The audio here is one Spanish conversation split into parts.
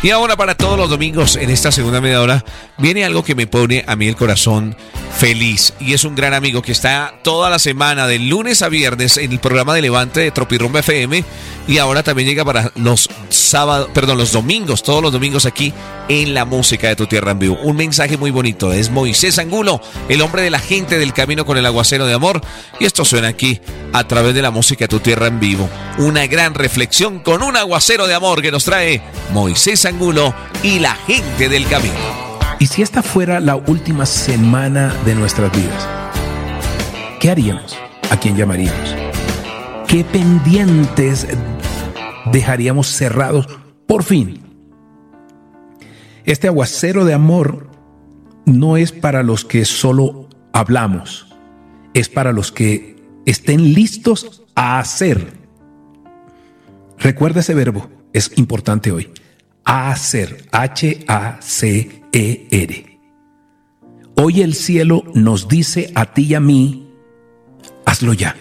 Y ahora para todos los domingos, en esta segunda media hora, viene algo que me pone a mí el corazón feliz. Y es un gran amigo que está toda la semana, de lunes a viernes, en el programa de Levante de Tropirrumba FM. Y ahora también llega para los domingos, todos los domingos aquí en La Música de tu Tierra en Vivo. Un mensaje muy bonito. Es Moisés Angulo, el hombre de la gente del camino con el aguacero de amor. Y esto suena aquí a través de La Música de tu Tierra en Vivo. Una gran reflexión con un aguacero de amor que nos trae Moisés Angulo y la gente del camino. ¿Y si esta fuera la última semana de nuestras vidas? ¿Qué haríamos? ¿A quién llamaríamos? ¿Qué pendientes dejaríamos cerrados por fin? Este aguacero de amor no es para los que solo hablamos, es para los que estén listos a hacer. Recuerda ese verbo, es importante hoy. Hacer, H-A-C-E-R. Hoy el cielo nos dice a ti y a mí, hazlo ya.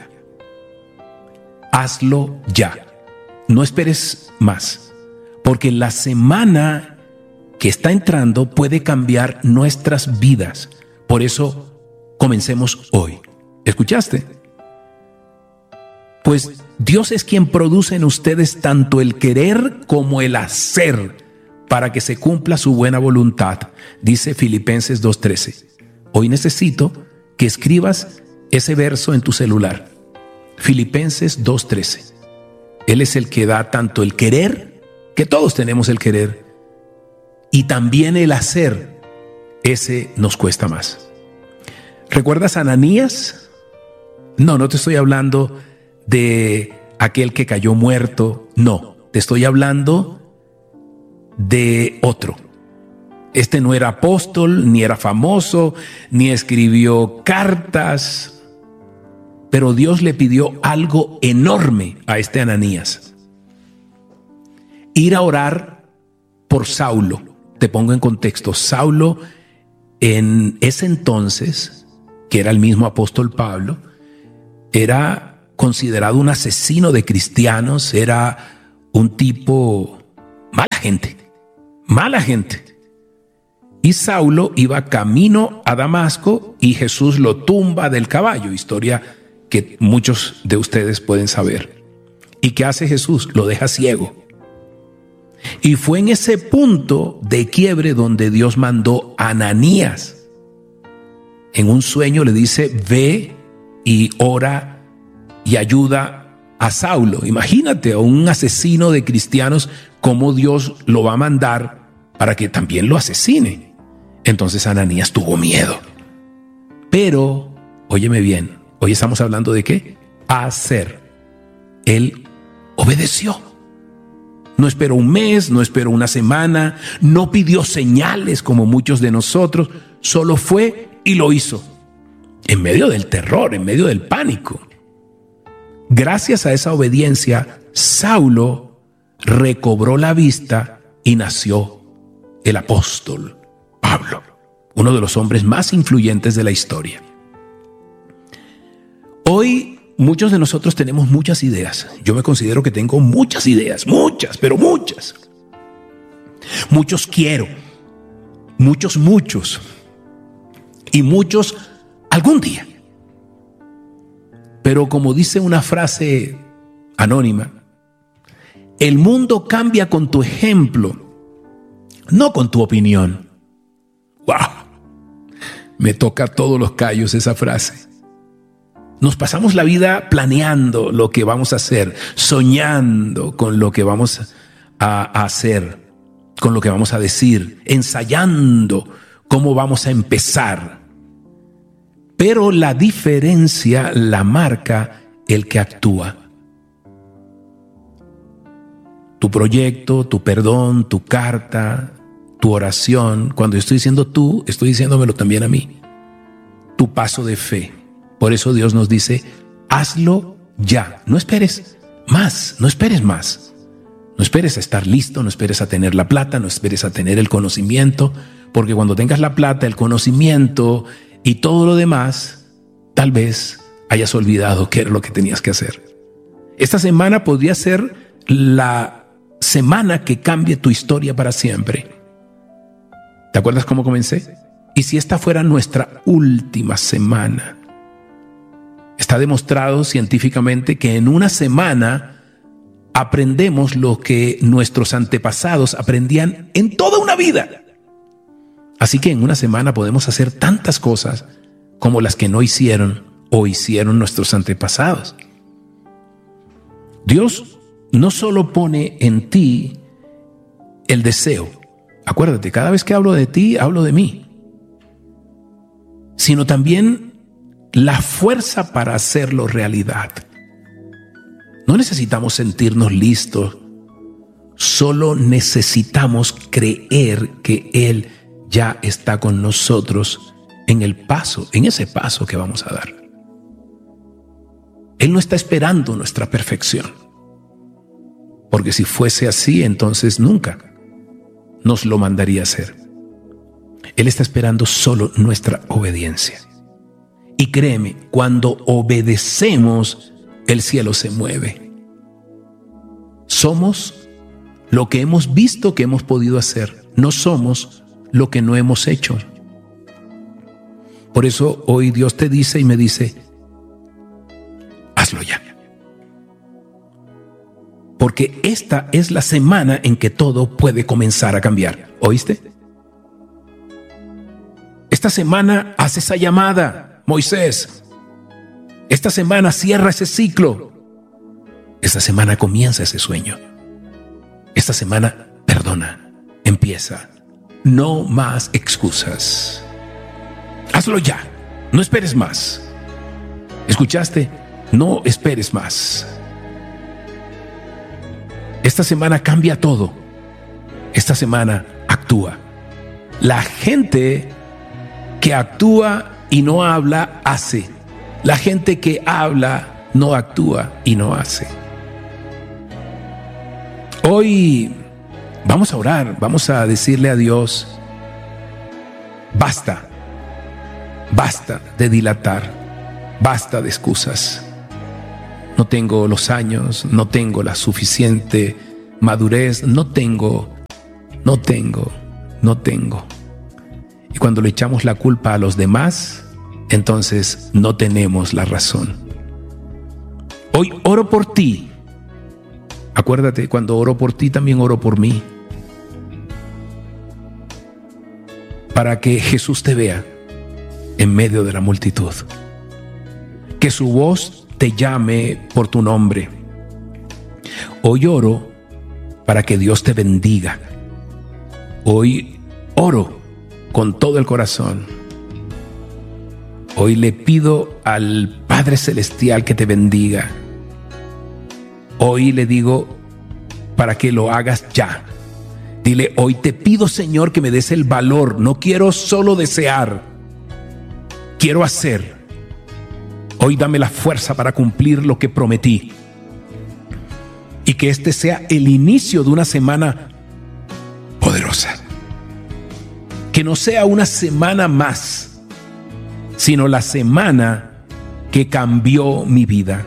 Hazlo ya. No esperes más, porque la semana que está entrando puede cambiar nuestras vidas. Por eso, comencemos hoy. ¿Escuchaste? Pues Dios es quien produce en ustedes tanto el querer como el hacer para que se cumpla su buena voluntad, dice Filipenses 2:13. Hoy necesito que escribas ese verso en tu celular. Filipenses 2:13. Él es el que da tanto el querer, que todos tenemos el querer, y también el hacer. Ese nos cuesta más. ¿Recuerdas a Ananías? No te estoy hablando de aquel que cayó muerto. No, te estoy hablando de otro. Este no era apóstol, ni era famoso, ni escribió cartas, pero Dios le pidió algo enorme a este Ananías: ir a orar por Saulo. Te pongo en contexto. Saulo, en ese entonces, que era el mismo apóstol Pablo, era considerado un asesino de cristianos, era un tipo mala gente. Y Saulo iba camino a Damasco y Jesús lo tumba del caballo, historia que muchos de ustedes pueden saber. ¿Y qué hace Jesús? Lo deja ciego. Y fue en ese punto de quiebre donde Dios mandó a Ananías. En un sueño le dice: ve y ora y ayuda a Saulo. Imagínate a un asesino de cristianos, cómo Dios lo va a mandar para que también lo asesine. Entonces Ananías tuvo miedo. Pero, óyeme bien, hoy estamos hablando de ¿qué? Hacer. Él obedeció. No esperó un mes, no esperó una semana, no pidió señales como muchos de nosotros, solo fue y lo hizo. En medio del terror, en medio del pánico. Gracias a esa obediencia, Saulo recobró la vista y nació el apóstol Pablo, uno de los hombres más influyentes de la historia. Hoy muchos de nosotros tenemos muchas ideas. Yo me considero que tengo muchas ideas, pero muchas. Muchos quiero, muchos, y muchos algún día. Pero como dice una frase anónima, el mundo cambia con tu ejemplo, no con tu opinión. ¡Wow! Me toca todos los callos esa frase. Nos pasamos la vida planeando lo que vamos a hacer, soñando con lo que vamos a hacer, con lo que vamos a decir, ensayando cómo vamos a empezar. Pero la diferencia la marca el que actúa. Tu proyecto, tu perdón, tu carta, tu oración. Cuando estoy diciendo tú, estoy diciéndomelo también a mí. Tu paso de fe. Por eso Dios nos dice: hazlo ya. No esperes más, no esperes más. No esperes a estar listo, no esperes a tener la plata, no esperes a tener el conocimiento, porque cuando tengas la plata, el conocimiento y todo lo demás, tal vez hayas olvidado qué era lo que tenías que hacer. Esta semana podría ser la semana que cambie tu historia para siempre. ¿Te acuerdas cómo comencé? ¿Y si esta fuera nuestra última semana? Está demostrado científicamente que en una semana aprendemos lo que nuestros antepasados aprendían en toda una vida. Así que en una semana podemos hacer tantas cosas como las que no hicieron o hicieron nuestros antepasados. Dios no solo pone en ti el deseo, acuérdate, cada vez que hablo de ti, hablo de mí, sino también la fuerza para hacerlo realidad. No necesitamos sentirnos listos, solo necesitamos creer que Él ya está con nosotros en ese paso que vamos a dar. Él no está esperando nuestra perfección, porque si fuese así, entonces nunca nos lo mandaría a hacer. Él está esperando solo nuestra obediencia. Y créeme, cuando obedecemos, el cielo se mueve. Somos lo que hemos visto que hemos podido hacer, no somos lo que no hemos hecho. Por eso hoy Dios te dice y me dice, hazlo ya. Porque esta es la semana en que todo puede comenzar a cambiar. ¿Oíste? Esta semana haz esa llamada, Moisés. Esta semana cierra ese ciclo. Esta semana comienza ese sueño. Esta semana perdona, empieza. No más excusas. Hazlo ya, no esperes más. ¿Escuchaste? No esperes más. Esta semana cambia todo. Esta semana actúa. La gente que actúa y no habla, hace. La gente que habla no actúa y no hace. Hoy vamos a orar, vamos a decirle a Dios, basta de dilatar, basta de excusas. No tengo los años, no tengo la suficiente madurez, no tengo. Y cuando le echamos la culpa a los demás, entonces no tenemos la razón. Hoy oro por ti. Acuérdate, cuando oro por ti, también oro por mí. Para que Jesús te vea en medio de la multitud. Que su voz te llame por tu nombre. Hoy oro para que Dios te bendiga. Hoy oro con todo el corazón. Hoy le pido al Padre Celestial que te bendiga. Hoy le digo para que lo hagas ya. Dile, hoy te pido, Señor, que me des el valor. No quiero solo desear, quiero hacer. Hoy dame la fuerza para cumplir lo que prometí. Y que este sea el inicio de una semana poderosa. Que no sea una semana más, sino la semana que cambió mi vida.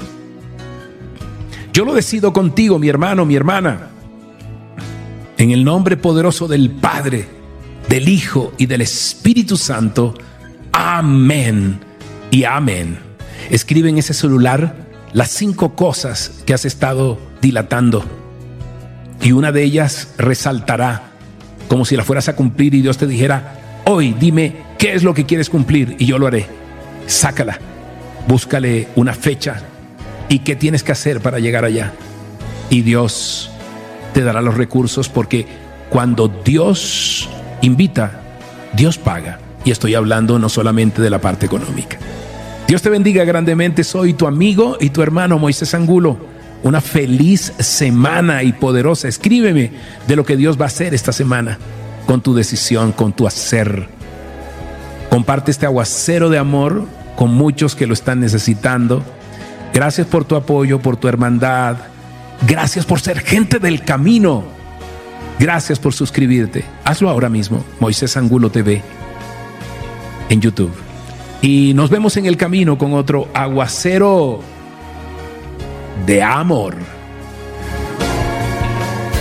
Yo lo decido contigo, mi hermano, mi hermana. En el nombre poderoso del Padre, del Hijo y del Espíritu Santo. Amén y amén. Escribe en ese celular las 5 cosas que has estado dilatando. Y una de ellas resaltará como si la fueras a cumplir y Dios te dijera, hoy dime qué es lo que quieres cumplir y yo lo haré. Sácala, búscale una fecha y qué tienes que hacer para llegar allá. Y Dios te dará los recursos, porque cuando Dios invita, Dios paga. Y estoy hablando no solamente de la parte económica. Dios te bendiga grandemente. Soy tu amigo y tu hermano Moisés Angulo. Una feliz semana y poderosa. Escríbeme de lo que Dios va a hacer esta semana con tu decisión, con tu hacer. Comparte este aguacero de amor con muchos que lo están necesitando. Gracias por tu apoyo, por tu hermandad. Gracias por ser gente del camino. Gracias por suscribirte. Hazlo ahora mismo. Moisés Angulo TV en YouTube. Y nos vemos en el camino con otro aguacero de amor.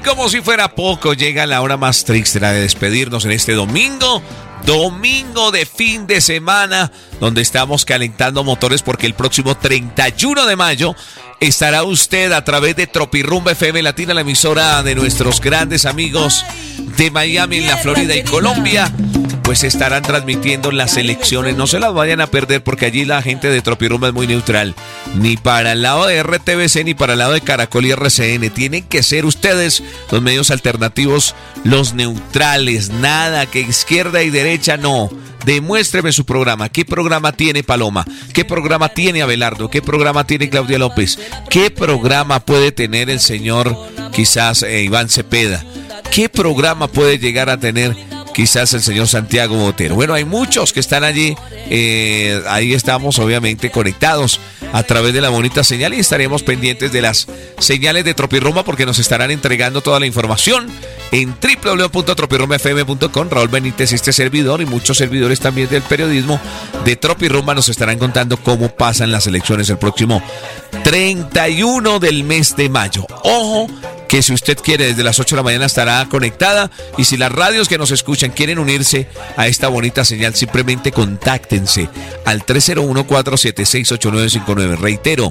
como si fuera poco, llega la hora más triste, la de despedirnos en este domingo de fin de semana, donde estamos calentando motores porque el próximo 31 de mayo estará usted a través de Tropirrumba FM Latina, la emisora de nuestros grandes amigos de Miami, en la Florida y Colombia. Pues estarán transmitiendo las elecciones. No se las vayan a perder porque allí la gente de Tropirrumba es muy neutral. Ni para el lado de RTBC ni para el lado de Caracol y RCN. Tienen que ser ustedes los medios alternativos, los neutrales. Nada que izquierda y derecha, no. Demuéstreme su programa. ¿Qué programa tiene Paloma? ¿Qué programa tiene Abelardo? ¿Qué programa tiene Claudia López? ¿Qué programa puede tener el señor quizás Iván Cepeda? ¿Qué programa puede llegar a tener quizás el señor Santiago Botero? Bueno, hay muchos que están allí. Ahí estamos obviamente conectados a través de la bonita señal y estaremos pendientes de las señales de Tropirrumba porque nos estarán entregando toda la información en www.tropirumbafm.com. Raúl Benítez, este servidor, y muchos servidores también del periodismo de Tropirrumba nos estarán contando cómo pasan las elecciones el próximo 31 del mes de mayo. Ojo, que si usted quiere, desde las 8 de la mañana estará conectada, y si las radios que nos escuchan quieren unirse a esta bonita señal, simplemente contáctense al 301-476-8959. Reitero,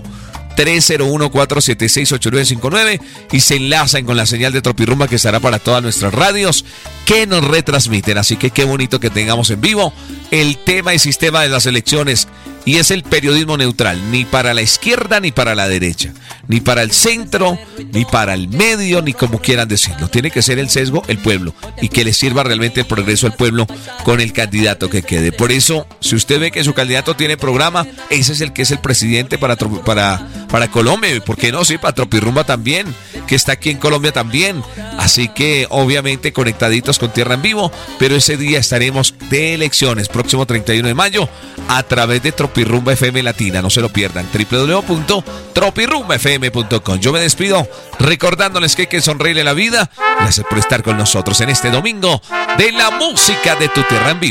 301-476-8959 y se enlazan con la señal de Tropirrumba que estará para todas nuestras radios que nos retransmiten. Así que qué bonito que tengamos en vivo el tema y sistema de las elecciones, y es el periodismo neutral, ni para la izquierda ni para la derecha, ni para el centro, ni para el medio, ni como quieran decirlo. Tiene que ser el sesgo, el pueblo, y que le sirva realmente el progreso al pueblo con el candidato que quede. Por eso, si usted ve que su candidato tiene programa, ese es el que es el presidente para Colombia, y por qué no, sí, para Tropirrumba también, que está aquí en Colombia también. Así que obviamente conectaditos con Tierra en Vivo, pero ese día estaremos de elecciones, próximo 31 de mayo, a través de Tropirrumba FM Latina. No se lo pierdan, www.tropirumbafm.com. Yo me despido recordándoles que hay que sonreírle la vida. Gracias por estar con nosotros en este domingo de la música de tu Tierra en Vivo.